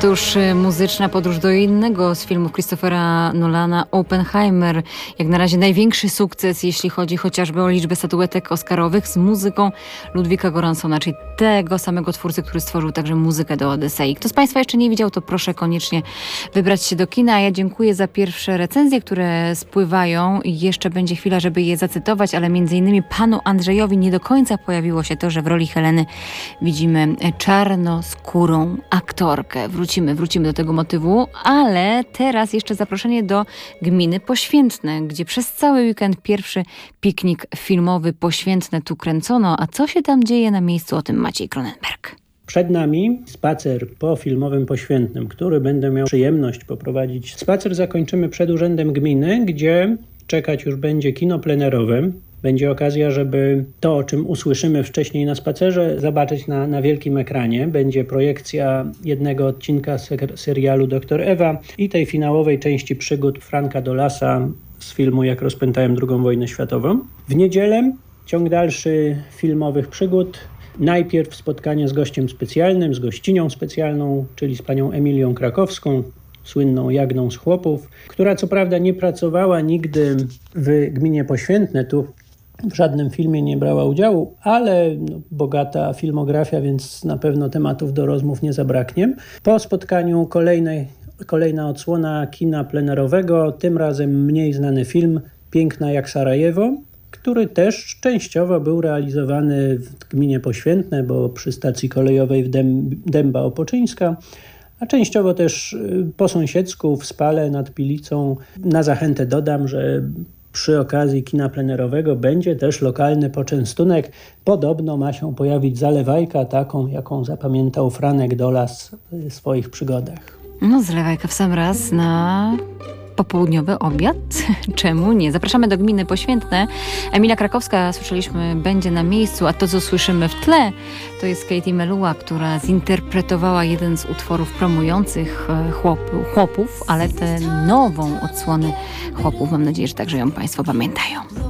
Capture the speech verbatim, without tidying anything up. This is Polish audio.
to już muzyczna podróż do innego z filmów Christophera Nolana, Oppenheimer. Jak na razie największy sukces, jeśli chodzi chociażby o liczbę statuetek oscarowych, z muzyką Ludwika Göranssona, czyli tego samego twórcy, który stworzył także muzykę do Odysei. Kto z Państwa jeszcze nie widział, to proszę koniecznie wybrać się do kina. Ja dziękuję za pierwsze recenzje, które spływają i jeszcze będzie chwila, żeby je zacytować, ale między innymi panu Andrzejowi nie do końca pojawiło się to, że w roli Heleny widzimy czarnoskórą aktorkę. Wrócimy, wrócimy do tego motywu, ale teraz jeszcze zaproszenie do gminy Poświętne, gdzie przez cały weekend pierwszy piknik filmowy Poświętne tu kręcono. A co się tam dzieje na miejscu, o tym Maciej Kronenberg. Przed nami spacer po filmowym Poświętnym, który będę miał przyjemność poprowadzić. Spacer zakończymy przed Urzędem Gminy, gdzie czekać już będzie kino plenerowe. Będzie okazja, żeby to, o czym usłyszymy wcześniej na spacerze, zobaczyć na, na wielkim ekranie. Będzie projekcja jednego odcinka ser- serialu doktor Ewa i tej finałowej części przygód Franka Dolasa z filmu Jak rozpętałem drugą wojnę światową. W niedzielę ciąg dalszy filmowych przygód. Najpierw spotkanie z gościem specjalnym, z gościnią specjalną, czyli z panią Emilią Krakowską, słynną Jagną z Chłopów, która co prawda nie pracowała nigdy w gminie Poświętne, tu w żadnym filmie nie brała udziału, ale no, bogata filmografia, więc na pewno tematów do rozmów nie zabraknie. Po spotkaniu kolejnej, kolejna odsłona kina plenerowego, tym razem mniej znany film Piękna jak Sarajewo, który też częściowo był realizowany w gminie Poświętne, bo przy stacji kolejowej w Dęb- Dęba Opoczyńska, a częściowo też po sąsiedzku w Spale nad Pilicą. Na zachętę dodam, że przy okazji kina plenerowego będzie też lokalny poczęstunek. Podobno ma się pojawić zalewajka, taką jaką zapamiętał Franek Dolas w swoich przygodach. No zalewajka w sam raz na popołudniowy obiad. Czemu nie? Zapraszamy do gminy Poświętne. Emilia Krakowska, słyszeliśmy, będzie na miejscu, a to, co słyszymy w tle, to jest Katie Melua, która zinterpretowała jeden z utworów promujących chłopu, chłopów, ale tę nową odsłonę chłopów, mam nadzieję, że także ją Państwo pamiętają.